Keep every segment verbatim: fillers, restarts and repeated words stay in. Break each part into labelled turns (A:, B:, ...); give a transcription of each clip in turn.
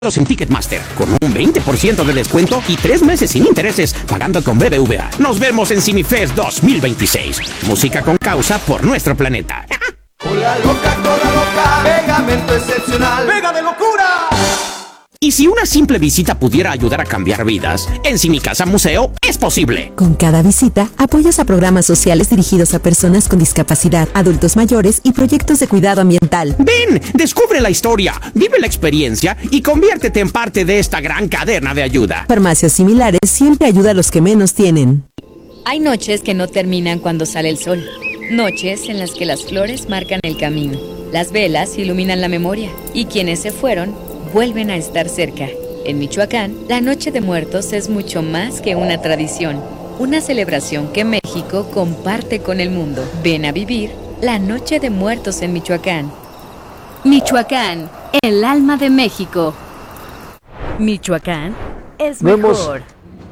A: en Ticketmaster, con un veinte por ciento de descuento y tres meses sin intereses pagando con B B V A. Nos vemos en Cinefest dos mil veintiséis. Música con causa por nuestro planeta.
B: Cola loca, cola loca, pegamento excepcional, pega de locura.
A: Y si una simple visita pudiera ayudar a cambiar vidas, en Cinicasa Museo es posible.
C: Con cada visita, apoyas a programas sociales dirigidos a personas con discapacidad, adultos mayores y proyectos de cuidado ambiental.
A: Ven, descubre la historia, vive la experiencia y conviértete en parte de esta gran cadena de ayuda.
C: Farmacias Similares siempre ayuda a los que menos tienen.
D: Hay noches que no terminan cuando sale el sol. Noches en las que las flores marcan el camino. Las velas iluminan la memoria. Y quienes se fueron vuelven a estar cerca. En Michoacán, la Noche de Muertos es mucho más que una tradición, una celebración que México comparte con el mundo. Ven a vivir la Noche de Muertos en Michoacán. Michoacán, el alma de México. Michoacán es mejor.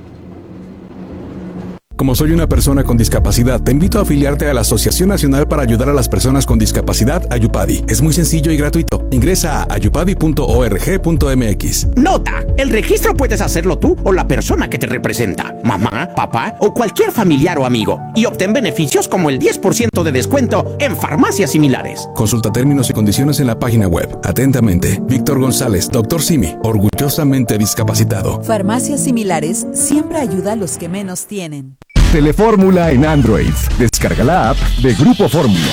E: Como soy una persona con discapacidad, te invito a afiliarte a la Asociación Nacional para Ayudar a las Personas con Discapacidad, Ayupadi. Es muy sencillo y gratuito. Ingresa a ayupadi punto org punto m x.
A: Nota: el registro puedes hacerlo tú o la persona que te representa, mamá, papá o cualquier familiar o amigo, y obtén beneficios como el diez por ciento de descuento en farmacias similares.
E: Consulta términos y condiciones en la página web. Atentamente, Víctor González, doctor Simi, orgullosamente discapacitado.
C: Farmacias Similares siempre ayuda a los que menos tienen.
F: Telefórmula en Android. Descarga la app de Grupo Fórmula.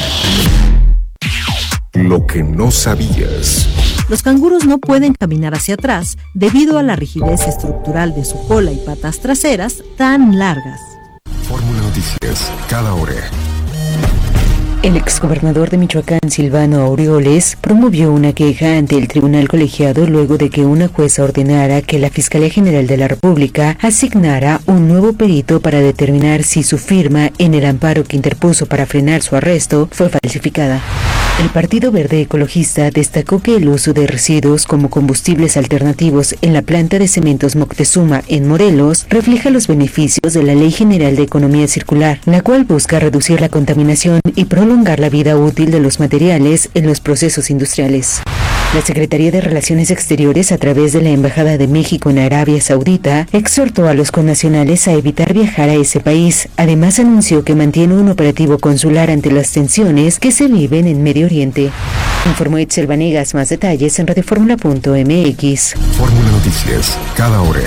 F: Lo que no sabías.
C: Los canguros no pueden caminar hacia atrás debido a la rigidez estructural de su cola y patas traseras tan largas.
F: Fórmula Noticias, cada hora.
G: El exgobernador de Michoacán, Silvano Aureoles, promovió una queja ante el tribunal colegiado luego de que una jueza ordenara que la Fiscalía General de la República asignara un nuevo perito para determinar si su firma en el amparo que interpuso para frenar su arresto fue falsificada. El Partido Verde Ecologista destacó que el uso de residuos como combustibles alternativos en la planta de cementos Moctezuma en Morelos refleja los beneficios de la Ley General de Economía Circular, la cual busca reducir la contaminación y prolongar la vida útil de los materiales en los procesos industriales. La Secretaría de Relaciones Exteriores, a través de la Embajada de México en Arabia Saudita, exhortó a los connacionales a evitar viajar a ese país. Además, anunció que mantiene un operativo consular ante las tensiones que se viven en Medio Oriente. Informó Itzel Vanegas. Más detalles en radioformula punto m x.
F: Fórmula Noticias, cada hora.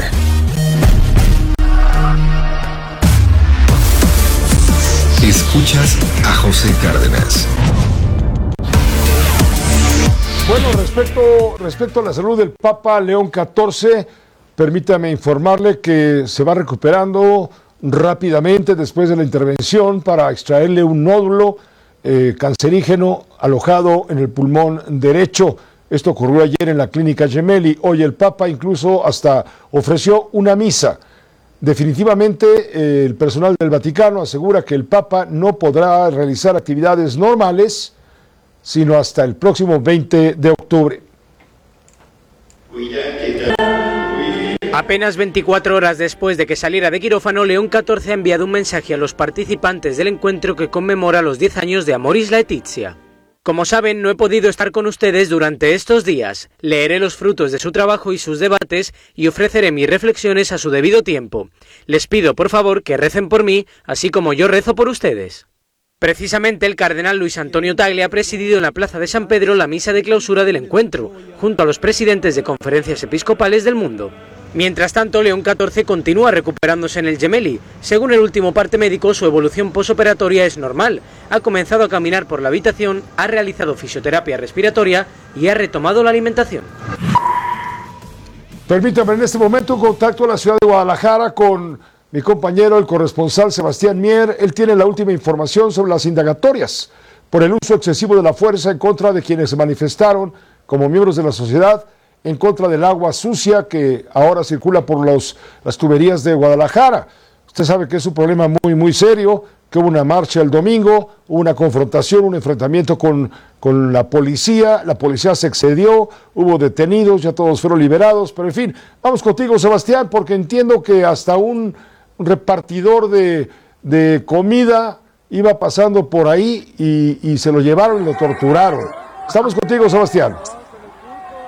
F: Escuchas a José Cárdenas.
H: Bueno, respecto, respecto a la salud del Papa León catorce, permítame informarle que se va recuperando rápidamente después de la intervención para extraerle un nódulo eh, cancerígeno alojado en el pulmón derecho. Esto ocurrió ayer en la clínica Gemelli. Hoy el Papa incluso hasta ofreció una misa. Definitivamente eh, el personal del Vaticano asegura que el Papa no podrá realizar actividades normales sino hasta el próximo veinte de octubre.
I: Apenas veinticuatro horas después de que saliera de quirófano, León catorce ha enviado un mensaje a los participantes del encuentro que conmemora los diez años de Amoris Laetitia. Como saben, no he podido estar con ustedes durante estos días. Leeré los frutos de su trabajo y sus debates y ofreceré mis reflexiones a su debido tiempo. Les pido, por favor, que recen por mí, así como yo rezo por ustedes. Precisamente el cardenal Luis Antonio Tagle ha presidido en la Plaza de San Pedro la misa de clausura del encuentro, junto a los presidentes de conferencias episcopales del mundo. Mientras tanto, León catorce continúa recuperándose en el Gemelli. Según el último parte médico, su evolución posoperatoria es normal. Ha comenzado a caminar por la habitación, ha realizado fisioterapia respiratoria y ha retomado la alimentación.
H: Permítame en este momento un contacto a la ciudad de Guadalajara con mi compañero, el corresponsal Sebastián Mier. Él tiene la última información sobre las indagatorias por el uso excesivo de la fuerza en contra de quienes se manifestaron como miembros de la sociedad en contra del agua sucia que ahora circula por los, las tuberías de Guadalajara. Usted sabe que es un problema muy, muy serio, que hubo una marcha el domingo, hubo una confrontación, un enfrentamiento con, con la policía, la policía se excedió, hubo detenidos, ya todos fueron liberados, pero en fin, vamos contigo, Sebastián, porque entiendo que hasta un repartidor de, de comida iba pasando por ahí y, y se lo llevaron y lo torturaron. Estamos contigo, Sebastián.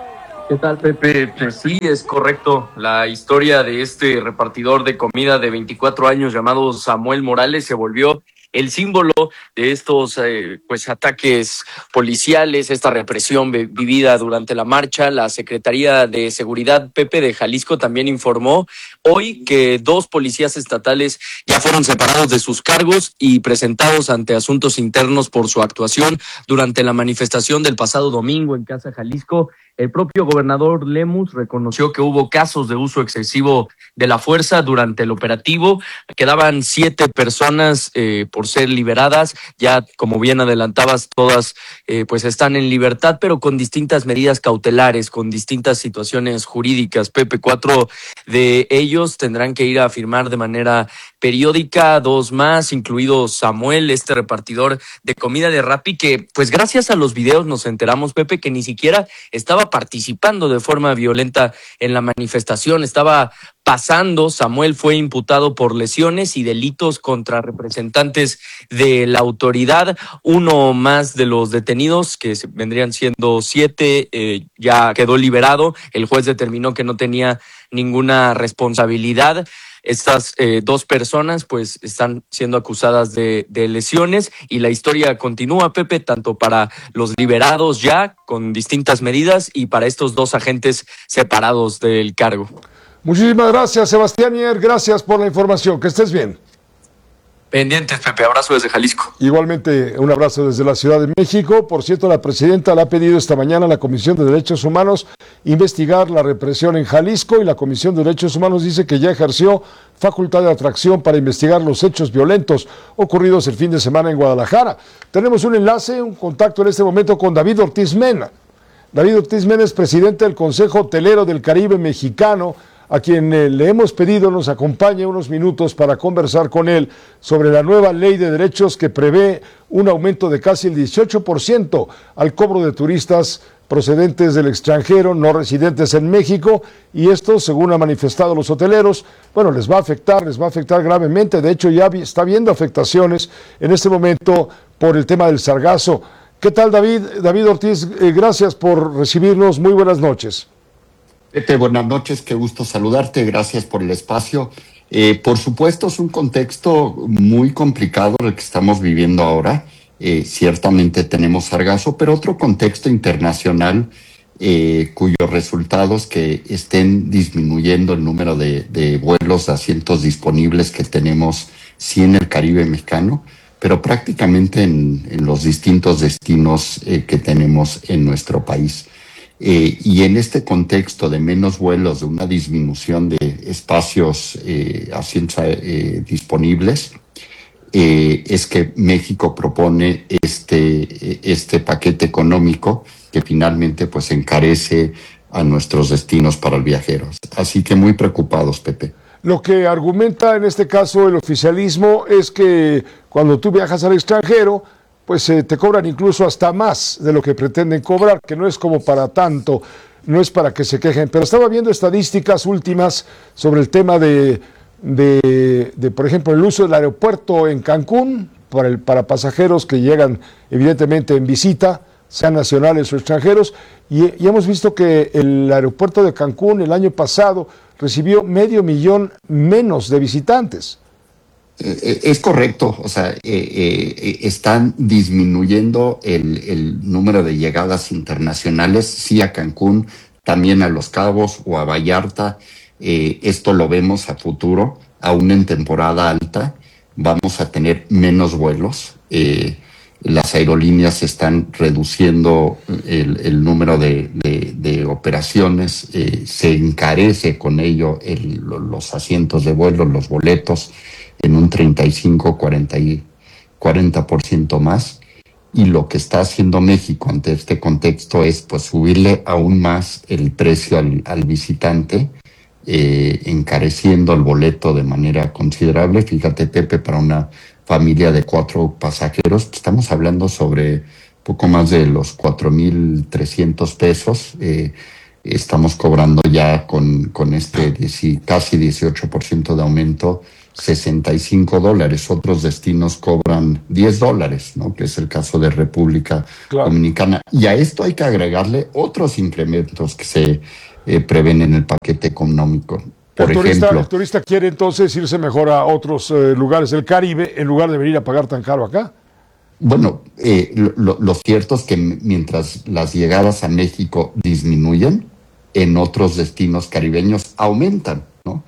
J: ¿Qué tal, Pepe? Pues sí, es correcto. La historia de este repartidor de comida de veinticuatro años llamado Samuel Morales se volvió el símbolo de estos eh, pues ataques policiales, esta represión vivida durante la marcha. La Secretaría de Seguridad, Pepe, de Jalisco también informó hoy que dos policías estatales ya fueron separados de sus cargos y presentados ante asuntos internos por su actuación durante la manifestación del pasado domingo en Casa Jalisco. El propio gobernador Lemus reconoció que hubo casos de uso excesivo de la fuerza durante el operativo. Quedaban siete personas eh, por ser liberadas. Ya, como bien adelantabas, todas eh, pues están en libertad, pero con distintas medidas cautelares, con distintas situaciones jurídicas. Pepe, cuatro de ellos tendrán que ir a firmar de manera periódica, dos más, incluido Samuel, este repartidor de comida de Rappi, que pues gracias a los videos nos enteramos, Pepe, que ni siquiera estaba participando de forma violenta en la manifestación, estaba pasando. Samuel fue imputado por lesiones y delitos contra representantes de la autoridad. Uno más de los detenidos, que vendrían siendo siete, eh, ya quedó liberado. El juez determinó que no tenía ninguna responsabilidad. Estas eh, dos personas pues están siendo acusadas de, de lesiones y la historia continúa, Pepe, tanto para los liberados ya con distintas medidas y para estos dos agentes separados del cargo.
H: Muchísimas gracias, Sebastián Mier, gracias por la información, que estés bien.
J: Pendientes, Pepe, abrazo desde Jalisco.
H: Igualmente, un abrazo desde la Ciudad de México. Por cierto, la presidenta le ha pedido esta mañana a la Comisión de Derechos Humanos investigar la represión en Jalisco y la Comisión de Derechos Humanos dice que ya ejerció facultad de atracción para investigar los hechos violentos ocurridos el fin de semana en Guadalajara. Tenemos un enlace, un contacto en este momento con David Ortiz Mena. David Ortiz Mena es presidente del Consejo Hotelero del Caribe Mexicano, a quien eh, le hemos pedido nos acompañe unos minutos para conversar con él sobre la nueva ley de derechos que prevé un aumento de casi el dieciocho por ciento al cobro de turistas procedentes del extranjero, no residentes en México, y esto, según han manifestado los hoteleros, bueno, les va a afectar, les va a afectar gravemente. De hecho, ya está habiendo afectaciones en este momento por el tema del sargazo. ¿Qué tal, David? David Ortiz, eh, gracias por recibirnos. Muy buenas noches.
K: Pepe, buenas noches, qué gusto saludarte, gracias por el espacio. Eh, por supuesto, es un contexto muy complicado el que estamos viviendo ahora. Eh, ciertamente tenemos sargazo, pero otro contexto internacional eh, cuyos resultados que estén disminuyendo el número de, de vuelos de asientos disponibles que tenemos, sí en el Caribe mexicano, pero prácticamente en, en los distintos destinos eh, que tenemos en nuestro país. Eh, y en este contexto de menos vuelos, de una disminución de espacios, eh, asientos eh, disponibles, eh, es que México propone este, este paquete económico que finalmente pues encarece a nuestros destinos para el viajero. Así que muy preocupados, Pepe.
H: Lo que argumenta en este caso el oficialismo es que cuando tú viajas al extranjero, pues eh, te cobran incluso hasta más de lo que pretenden cobrar, que no es como para tanto, no es para que se quejen. Pero estaba viendo estadísticas últimas sobre el tema de, de, de por ejemplo, el uso del aeropuerto en Cancún para, el, para pasajeros que llegan evidentemente en visita, sean nacionales o extranjeros, y, y hemos visto que el aeropuerto de Cancún el año pasado recibió medio millón menos de visitantes.
K: Es correcto, o sea, eh, eh, están disminuyendo el, el número de llegadas internacionales, sí a Cancún, también a Los Cabos o a Vallarta. Eh, esto lo vemos a futuro, aún en temporada alta, vamos a tener menos vuelos. Eh, las aerolíneas están reduciendo el, el número de, de, de operaciones, eh, se encarece con ello el, los asientos de vuelo, los boletos, en un treinta y cinco, cuarenta por ciento más, y lo que está haciendo México ante este contexto es pues subirle aún más el precio al, al visitante, eh, encareciendo el boleto de manera considerable. Fíjate, Pepe, para una familia de cuatro pasajeros, estamos hablando sobre poco más de los cuatro mil trescientos pesos, eh, estamos cobrando ya con, con este casi dieciocho por ciento de aumento, sesenta y cinco dólares, otros destinos cobran diez dólares, ¿no? Que es el caso de República claro. Dominicana. Y a esto hay que agregarle otros incrementos que se eh, prevén en el paquete económico. Por
H: el, turista,
K: ejemplo,
H: el turista quiere entonces irse mejor a otros eh, lugares del Caribe en lugar de venir a pagar tan caro acá.
K: Bueno, eh, lo, lo cierto es que mientras las llegadas a México disminuyen, en otros destinos caribeños aumentan, ¿no?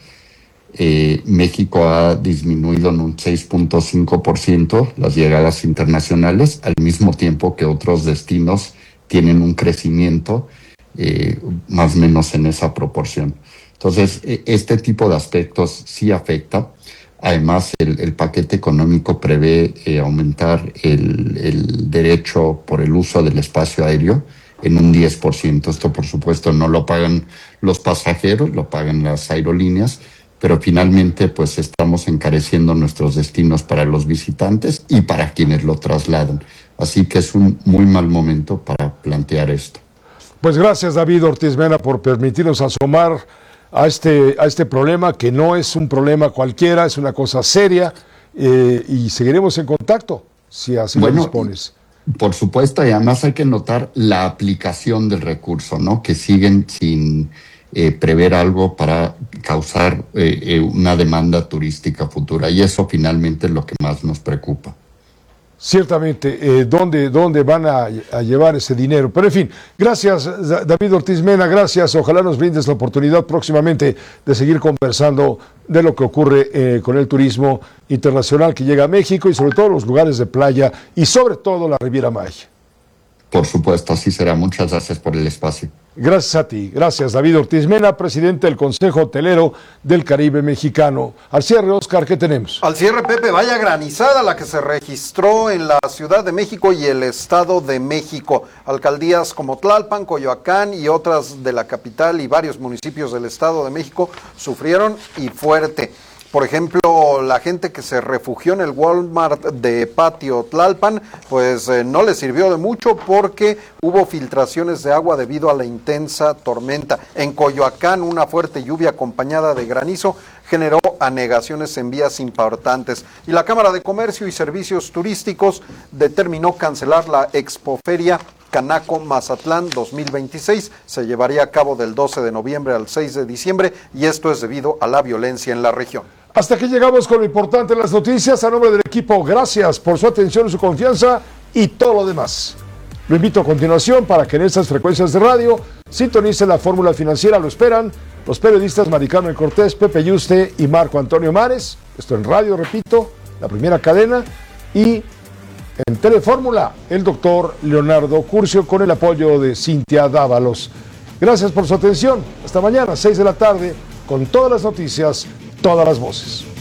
K: Eh, México ha disminuido en un seis punto cinco por ciento las llegadas internacionales, al mismo tiempo que otros destinos tienen un crecimiento eh, más o menos en esa proporción. Entonces, este tipo de aspectos sí afecta. Además, el, el paquete económico prevé eh, aumentar el, el derecho por el uso del espacio aéreo en un diez por ciento. Esto, por supuesto, no lo pagan los pasajeros, lo pagan las aerolíneas, pero finalmente pues estamos encareciendo nuestros destinos para los visitantes y para quienes lo trasladan. Así que es un muy mal momento para plantear esto.
H: Pues gracias, David Ortiz Mena, por permitirnos asomar a este, a este problema, que no es un problema cualquiera, es una cosa seria, eh, y seguiremos en contacto, si así bueno, lo dispones.
K: Por supuesto, y además hay que notar la aplicación del recurso, ¿no? Que siguen sin eh, prever algo para causar eh, eh, una demanda turística futura, y eso finalmente es lo que más nos preocupa.
H: Ciertamente, eh, ¿dónde, ¿dónde van a, a llevar ese dinero? Pero en fin, gracias David Ortiz Mena, gracias. Ojalá nos brindes la oportunidad próximamente de seguir conversando de lo que ocurre eh, con el turismo internacional que llega a México y sobre todo los lugares de playa y sobre todo la Riviera Maya.
K: Por supuesto, así será. Muchas gracias por el espacio.
H: Gracias a ti. Gracias, David Ortiz Mena, presidente del Consejo Hotelero del Caribe Mexicano. Al cierre, Oscar, ¿qué tenemos?
L: Al cierre, Pepe, vaya granizada la que se registró en la Ciudad de México y el Estado de México. Alcaldías como Tlalpan, Coyoacán y otras de la capital y varios municipios del Estado de México sufrieron y fuerte. Por ejemplo, la gente que se refugió en el Walmart de Patio Tlalpan, pues eh, no le sirvió de mucho porque hubo filtraciones de agua debido a la intensa tormenta. En Coyoacán, una fuerte lluvia acompañada de granizo generó anegaciones en vías importantes. Y la Cámara de Comercio y Servicios Turísticos determinó cancelar la Expoferia Canaco Mazatlán dos mil veintiséis. Se llevaría a cabo del doce de noviembre al seis de diciembre y esto es debido a la violencia en la región.
H: Hasta aquí llegamos con lo importante en las noticias. A nombre del equipo, gracias por su atención y su confianza y todo lo demás. Lo invito a continuación para que en estas frecuencias de radio sintonice la fórmula financiera. Lo esperan los periodistas Mari Carmen Cortés, Pepe Yuste y Marco Antonio Mares. Esto en radio, repito, la primera cadena. Y en Telefórmula, el doctor Leonardo Curcio con el apoyo de Cintia Dávalos. Gracias por su atención. Hasta mañana, seis de la tarde, con todas las noticias, todas las voces.